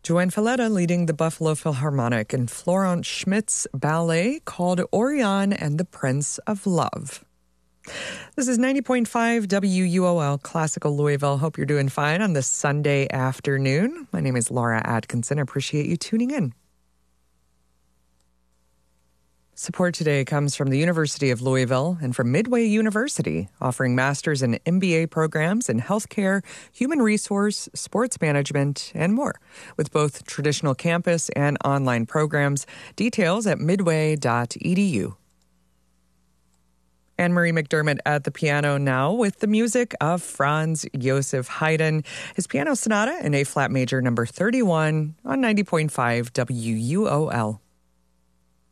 Joanne Falletta leading the Buffalo Philharmonic and Florent Schmidt's ballet called Orion and the Prince of Love. This is 90.5 WUOL Classical Louisville. Hope you're doing fine on this Sunday afternoon. My name is Laura Atkinson. I appreciate you tuning in. Support today comes from the University of Louisville and from Midway University, offering master's and MBA programs in healthcare, human resource, sports management, and more, with both traditional campus and online programs. Details at midway.edu. Anne-Marie McDermott at the piano now with the music of Franz Joseph Haydn, his piano sonata in A-flat major number 31 on 90.5 WUOL.